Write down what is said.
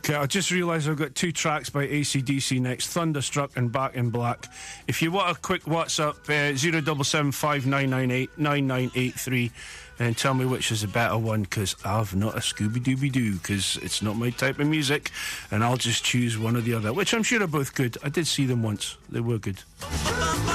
Okay, I just realised I've got two tracks by AC/DC next, Thunderstruck and Back in Black. If you want a quick WhatsApp, 07759989983, and tell me which is the better one, because I've not a Scooby-Dooby-Doo, because it's not my type of music, and I'll just choose one or the other, which I'm sure are both good. I did see them once. They were good.